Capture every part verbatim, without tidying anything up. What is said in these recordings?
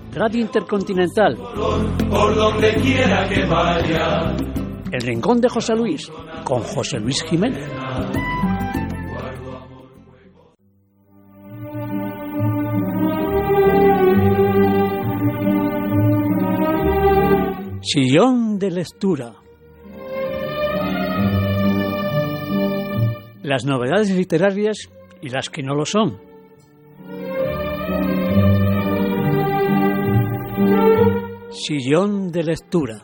Radio Intercontinental. Por donde quiera que vaya. El Rincón de José Luis, con José Luis Jiménez. Sillón de lectura. Las novedades literarias y las que no lo son. Sillón de lectura.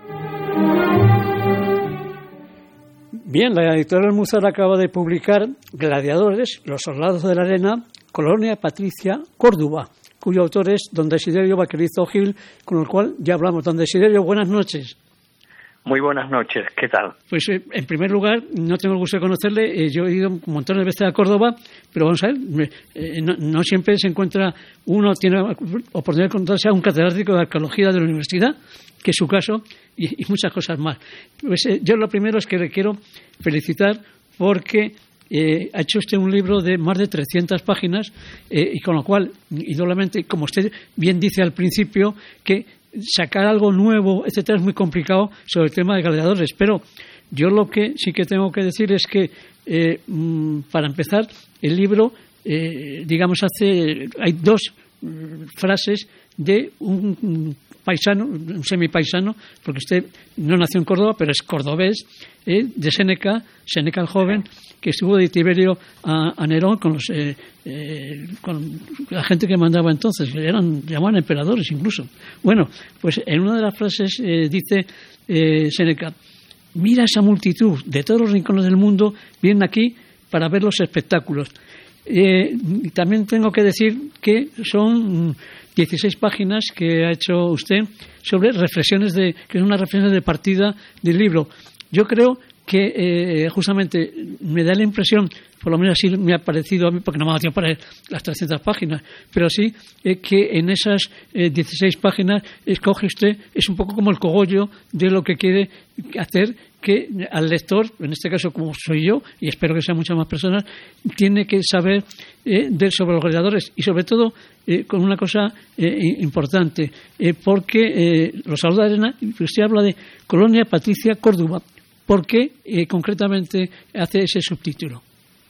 Bien, la editorial Musar acaba de publicar Gladiadores, los soldados de la arena, Colonia Patricia, Córdoba, cuyo autor es don Desiderio Vaquerizo Gil, con el cual ya hablamos. Don Desiderio, buenas noches. Muy buenas noches, ¿qué tal? Pues eh, en primer lugar, no tengo el gusto de conocerle, eh, yo he ido un montón de veces a Córdoba, pero vamos a ver, me, eh, no, no siempre se encuentra, uno tiene oportunidad de encontrarse a un catedrático de arqueología de la universidad, que es su caso, y, y muchas cosas más. Pues eh, yo lo primero es que le quiero felicitar porque eh, ha hecho usted un libro de más de trescientas páginas, eh, y con lo cual, indudablemente, como usted bien dice al principio, que sacar algo nuevo, etcétera, es muy complicado sobre el tema de gladiadores. Pero yo lo que sí que tengo que decir es que, eh, para empezar, el libro, eh, digamos, hace hay dos mm, frases de un, un paisano, un semipaisano, porque usted no nació en Córdoba, pero es cordobés, eh, de Séneca, Séneca el joven, que estuvo de Tiberio a, a Nerón con, los, eh, eh, con la gente que mandaba entonces, eran llamaban emperadores incluso. Bueno, pues en una de las frases eh, dice eh, Séneca: mira esa multitud de todos los rincones del mundo, vienen aquí para ver los espectáculos. Eh, también tengo que decir que son dieciséis páginas que ha hecho usted sobre reflexiones de, que son unas reflexiones de partida del libro. Yo creo que eh, justamente me da la impresión, por lo menos así me ha parecido a mí, porque no me ha dado tiempo para leer las trescientas páginas, pero sí eh, que en esas eh, dieciséis páginas escoge usted, es un poco como el cogollo de lo que quiere hacer, que al lector, en este caso como soy yo, y espero que sean muchas más personas, tiene que saber eh, de, sobre los gladiadores, y sobre todo eh, con una cosa eh, importante, eh, porque eh, los soldados de arena, usted habla de Colonia Patricia, Córdoba. ¿Por qué eh, concretamente hace ese subtítulo?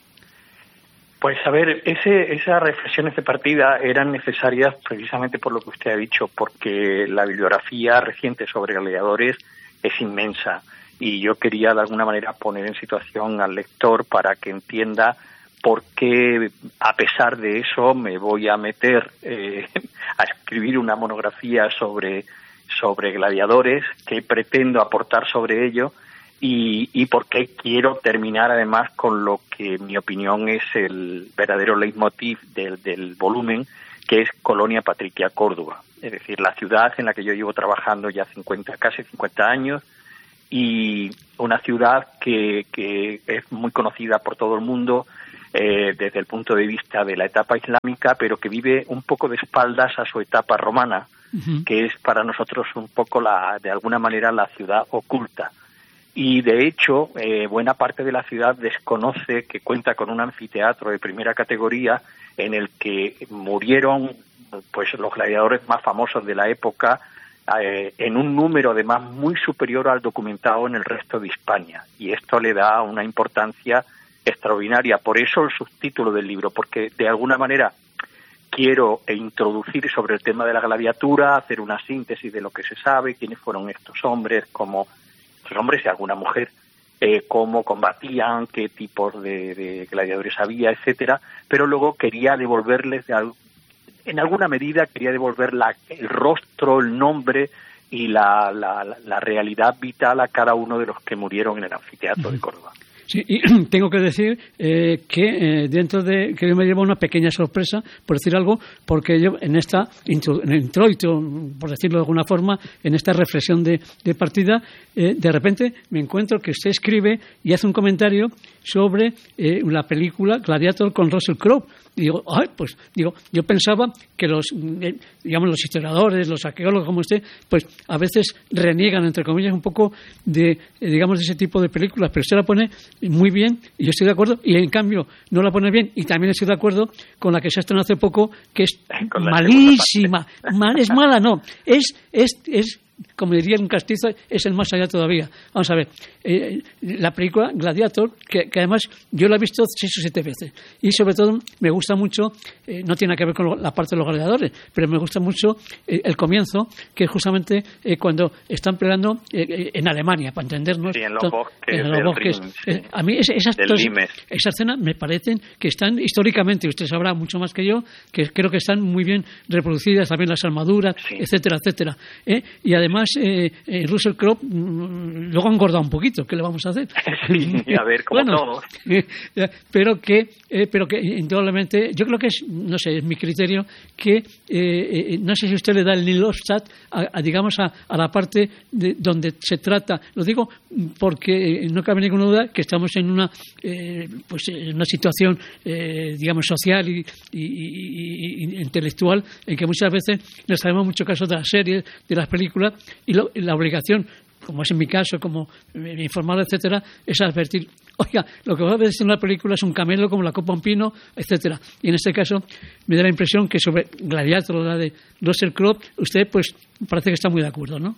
Pues a ver, ese, esas reflexiones de partida eran necesarias precisamente por lo que usted ha dicho, porque la bibliografía reciente sobre gladiadores es inmensa y yo quería de alguna manera poner en situación al lector para que entienda por qué, a pesar de eso, me voy a meter eh, a escribir una monografía sobre, sobre gladiadores, qué pretendo aportar sobre ello. Y, y porque quiero terminar además con lo que en mi opinión es el verdadero leitmotiv del, del volumen, que es Colonia Patricia, Córdoba. Es decir, la ciudad en la que yo llevo trabajando ya cincuenta, casi cincuenta años, y una ciudad que, que es muy conocida por todo el mundo eh, desde el punto de vista de la etapa islámica, pero que vive un poco de espaldas a su etapa romana, uh-huh. que es para nosotros un poco, la, de alguna manera, la ciudad oculta. Y de hecho, eh, buena parte de la ciudad desconoce que cuenta con un anfiteatro de primera categoría en el que murieron pues los gladiadores más famosos de la época, eh, en un número además muy superior al documentado en el resto de España. Y esto le da una importancia extraordinaria. Por eso el subtítulo del libro, porque de alguna manera quiero introducir sobre el tema de la gladiatura, hacer una síntesis de lo que se sabe, quiénes fueron estos hombres, cómo hombres y alguna mujer, eh, cómo combatían, qué tipos de, de gladiadores había, etcétera, pero luego quería devolverles, de al, en alguna medida quería devolver la, el rostro, el nombre y la, la, la realidad vital a cada uno de los que murieron en el anfiteatro uh-huh. de Córdoba. Sí, y tengo que decir eh, que eh, dentro de que yo me llevo una pequeña sorpresa, por decir algo, porque yo en esta intro, en el introito, por decirlo de alguna forma, en esta reflexión de, de partida, eh, de repente me encuentro que usted escribe y hace un comentario sobre eh, la película Gladiator con Russell Crowe. Y digo, ay, pues digo, yo pensaba que los, eh, digamos, los historiadores, los arqueólogos como usted, pues a veces reniegan, entre comillas, un poco de, eh, digamos, de ese tipo de películas, pero usted la pone muy bien, y yo estoy de acuerdo, y en cambio no la pone bien, y también estoy de acuerdo con la que se estrenó hace poco, que es malísima, mal, es mala, no, es, es, es como diría un castizo, es el más allá todavía. Vamos a ver, eh, la película Gladiator, que, que además yo la he visto seis o siete veces, y sobre todo me gusta mucho, eh, no tiene nada que ver con lo, la parte de los gladiadores, pero me gusta mucho eh, el comienzo, que es justamente eh, cuando están peleando eh, en Alemania, para entendernos. Sí, en los bosques. En los bosques. Rin, eh, sí. A mí esa, esas, todas, esas escenas me parecen que están históricamente, usted sabrá mucho más que yo, que creo que están muy bien reproducidas, también las armaduras, sí. etcétera, etcétera. ¿eh? Y además Eh, eh, Russell Crowe mm, luego ha engordado un poquito, ¿qué le vamos a hacer? Sí, a ver, como bueno, todo. Eh, pero que, eh, pero que indudablemente, yo creo que es, no sé, es mi criterio, que eh, eh, no sé si usted le da el nil obstat a, a, digamos, a, a la parte de, donde se trata, lo digo porque no cabe ninguna duda que estamos en una, eh, pues, en una situación, eh, digamos, social y, y, y, y intelectual, en que muchas veces nos sabemos mucho caso de las series, de las películas, y lo, la obligación, como es en mi caso, como informar, etcétera, es advertir, oiga, lo que va a ver en una película es un camelo como la copa un pino, etcétera. Y en este caso me da la impresión que sobre Gladiator, la de Russell Crowe, usted pues parece que está muy de acuerdo, ¿no?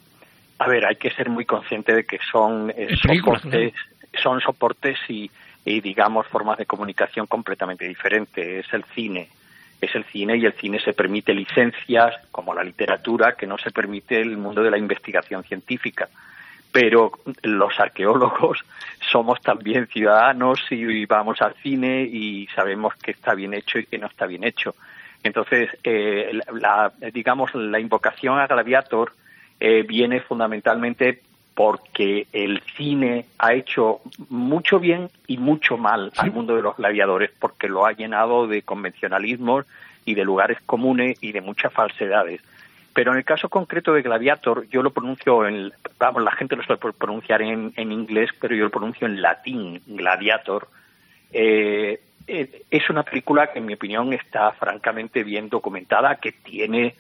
A ver, hay que ser muy consciente de que son eh, película, soportes, claro. son soportes y, y digamos formas de comunicación completamente diferentes. Es el cine. Es el cine y el cine se permite licencias, como la literatura, que no se permite el mundo de la investigación científica. Pero los arqueólogos somos también ciudadanos y vamos al cine y sabemos que está bien hecho y que no está bien hecho. Entonces, eh, la, digamos, la invocación a Gladiator eh, viene fundamentalmente porque el cine ha hecho mucho bien y mucho mal al mundo de los gladiadores, porque lo ha llenado de convencionalismos y de lugares comunes y de muchas falsedades. Pero en el caso concreto de Gladiator, yo lo pronuncio en, vamos, la gente lo suele pronunciar en, en inglés, pero yo lo pronuncio en latín, Gladiator. Eh, eh, es una película que en mi opinión está francamente bien documentada, que tiene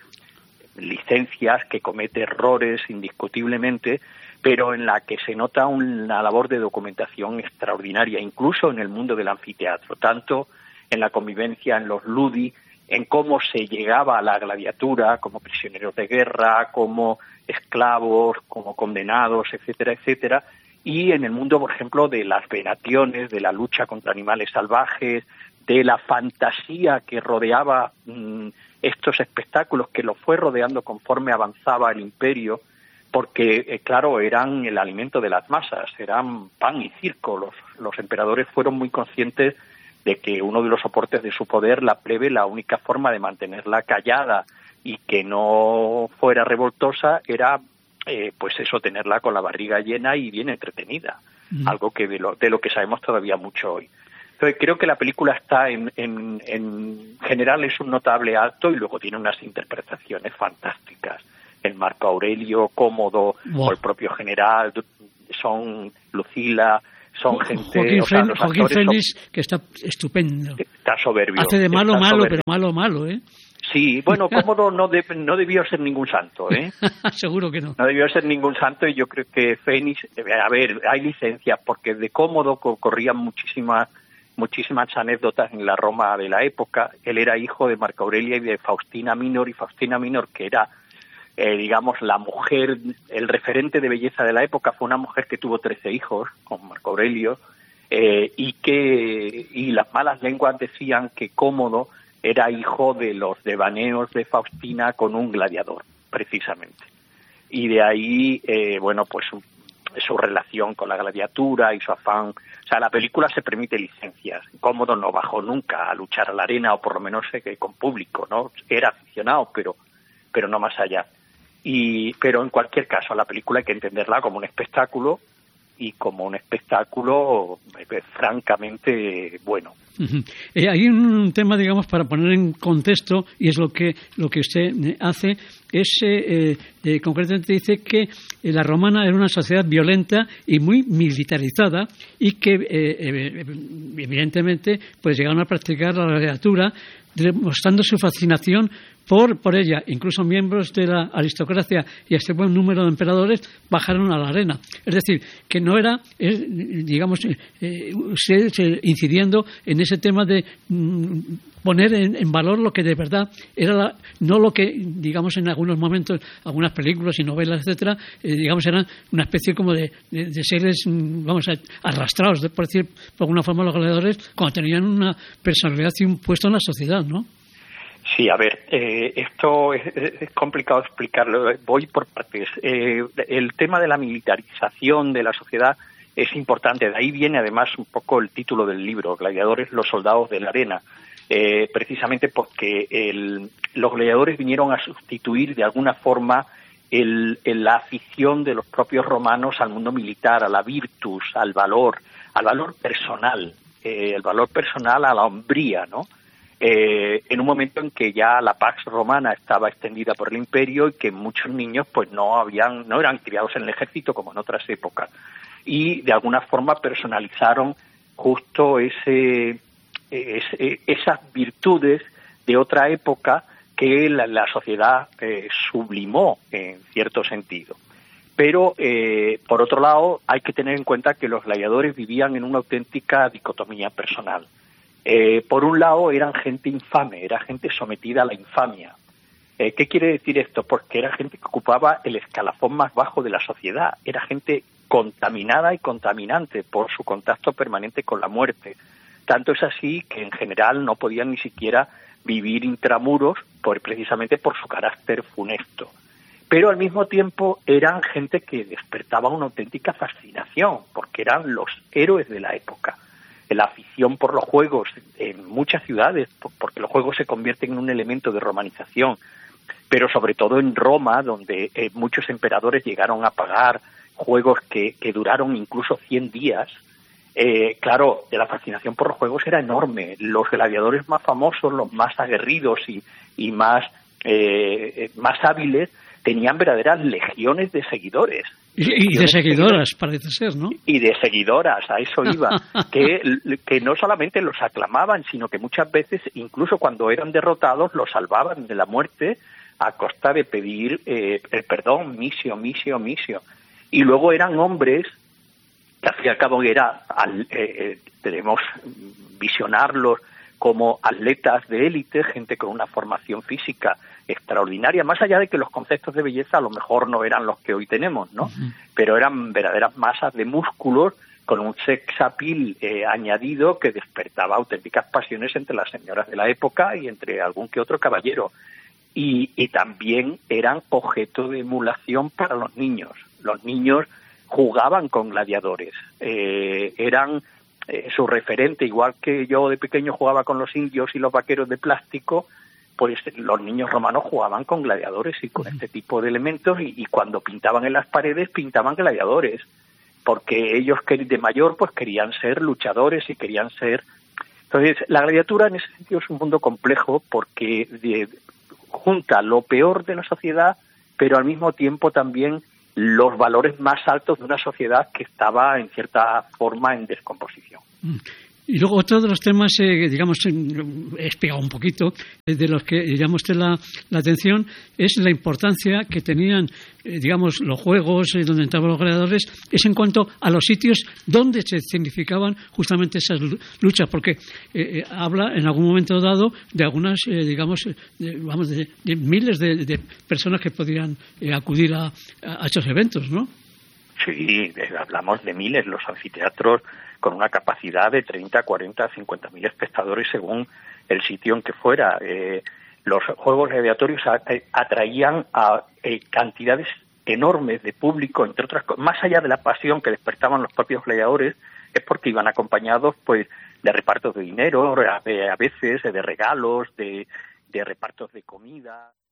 licencias, que comete errores indiscutiblemente, pero en la que se nota una labor de documentación extraordinaria, incluso en el mundo del anfiteatro, tanto en la convivencia en los ludi, en cómo se llegaba a la gladiatura como prisioneros de guerra, como esclavos, como condenados, etcétera, etcétera, y en el mundo, por ejemplo, de las venaciones, de la lucha contra animales salvajes, de la fantasía que rodeaba mmm, estos espectáculos, que lo fue rodeando conforme avanzaba el imperio, porque, eh, claro, eran el alimento de las masas, eran pan y circo. Los, los emperadores fueron muy conscientes de que uno de los soportes de su poder, la plebe, la única forma de mantenerla callada y que no fuera revoltosa era, eh, pues eso, tenerla con la barriga llena y bien entretenida, mm. algo que de lo, de lo que sabemos todavía mucho hoy. Entonces, creo que la película está, en, en, en general, es un notable alto y luego tiene unas interpretaciones fantásticas. El Marco Aurelio, Cómodo, wow. o el propio general, son Lucila, son gente... Joaquín, o sea, Fen, Joaquín Fénix, son, que está estupendo. Está soberbio. Hace de malo, malo, soberbio. pero malo, malo, ¿eh? Sí, bueno, Cómodo no, de, no debió ser ningún santo, ¿eh? Seguro que no. No debió ser ningún santo y yo creo que Fénix... A ver, hay licencias, porque de Cómodo corrían muchísimas... muchísimas anécdotas en la Roma de la época. Él era hijo de Marco Aurelio y de Faustina Minor, y Faustina Minor, que era, eh, digamos, la mujer, el referente de belleza de la época, fue una mujer que tuvo trece hijos con Marco Aurelio, eh, y que y las malas lenguas decían que Cómodo era hijo de los devaneos de Faustina con un gladiador, precisamente. Y de ahí, eh, bueno, pues su, su relación con la gladiatura y su afán. O sea, la película se permite licencias. Cómodo no bajó nunca a luchar a la arena, o por lo menos eh, con público, ¿no? Era aficionado, pero pero no más allá. Y pero en cualquier caso, la película hay que entenderla como un espectáculo y como un espectáculo eh, francamente bueno. Uh-huh. Eh, hay un tema, digamos, para poner en contexto, y es lo que lo que usted hace, es eh, eh, concretamente dice que eh, la romana era una sociedad violenta y muy militarizada, y que eh, eh, evidentemente pues llegaron a practicar la gladiatura demostrando su fascinación por, por ella. Incluso miembros de la aristocracia y este buen número de emperadores bajaron a la arena. Es decir, que no era, es, digamos, eh, se, se, incidiendo en ese tema de mm, poner en, en valor lo que de verdad era, la, no lo que, digamos, en algunos momentos, algunas películas y novelas, etcétera, eh, digamos, eran una especie como de, de, de seres, vamos, a, arrastrados, de, por decir, por alguna forma, los gladiadores, cuando tenían una personalidad y un puesto en la sociedad, ¿no? Sí, a ver, eh, esto es, es complicado explicarlo. Voy por partes. Eh, el tema de la militarización de la sociedad es importante. De ahí viene, además, un poco el título del libro, Gladiadores, los soldados de la arena. Eh, precisamente porque el, los gladiadores vinieron a sustituir, de alguna forma, el, el, la afición de los propios romanos al mundo militar, a la virtus, al valor, al valor personal, eh, el valor personal a la hombría, ¿no? Eh, en un momento en que ya la pax romana estaba extendida por el imperio y que muchos niños pues no habían no eran criados en el ejército como en otras épocas, y de alguna forma personalizaron justo ese, ese esas virtudes de otra época que la, la sociedad eh, sublimó en cierto sentido. Pero, eh, por otro lado, hay que tener en cuenta que los gladiadores vivían en una auténtica dicotomía personal. Eh, por un lado eran gente infame, era gente sometida a la infamia. Eh, ¿Qué quiere decir esto? Porque era gente que ocupaba el escalafón más bajo de la sociedad, era gente contaminada y contaminante por su contacto permanente con la muerte. Tanto es así que en general no podían ni siquiera vivir intramuros por, precisamente por su carácter funesto. Pero al mismo tiempo eran gente que despertaba una auténtica fascinación, porque eran los héroes de la época. La afición por los juegos en muchas ciudades, porque los juegos se convierten en un elemento de romanización, pero sobre todo en Roma, donde eh, muchos emperadores llegaron a pagar juegos que, que duraron incluso cien días. Eh, claro, la fascinación por los juegos era enorme. Los gladiadores más famosos, los más aguerridos y, y más, eh, más hábiles, tenían verdaderas legiones de seguidores. Y, y de seguidoras, parece ser, ¿no? Y de seguidoras, a eso iba, que, que no solamente los aclamaban, sino que muchas veces, incluso cuando eran derrotados, los salvaban de la muerte a costa de pedir eh, el perdón, misio, misio, misio. Y luego eran hombres, que al fin y al cabo era, al, eh, debemos visionarlos como atletas de élite, gente con una formación física extraordinaria, más allá de que los conceptos de belleza a lo mejor no eran los que hoy tenemos, ¿no? Uh-huh. Pero eran verdaderas masas de músculos con un sex appeal eh, añadido que despertaba auténticas pasiones entre las señoras de la época y entre algún que otro caballero. Y, y también eran objeto de emulación para los niños. Los niños jugaban con gladiadores, eh, eran eh, su referente, igual que yo de pequeño jugaba con los indios y los vaqueros de plástico, pues los niños romanos jugaban con gladiadores y con este tipo de elementos, y, y cuando pintaban en las paredes pintaban gladiadores, porque ellos de mayor pues querían ser luchadores y querían ser... Entonces la gladiatura en ese sentido es un mundo complejo porque de, junta lo peor de la sociedad, pero al mismo tiempo también los valores más altos de una sociedad que estaba en cierta forma en descomposición. Mm. Y luego otro de los temas, eh, digamos, he explicado un poquito, de los que llama usted la, la atención, es la importancia que tenían, eh, digamos, los juegos eh, donde entraban los gladiadores, es en cuanto a los sitios donde se significaban justamente esas luchas, porque eh, eh, habla en algún momento dado de algunas, eh, digamos, de, vamos, de, de miles de, de personas que podían eh, acudir a, a estos eventos, ¿no? Sí, hablamos de miles, los anfiteatros con una capacidad de treinta, cuarenta, cincuenta mil espectadores según el sitio en que fuera. Eh, los juegos gladiatorios atraían a eh, cantidades enormes de público, entre otras cosas, más allá de la pasión que despertaban los propios gladiadores, es porque iban acompañados pues de repartos de dinero, a veces de regalos, de, de repartos de comida.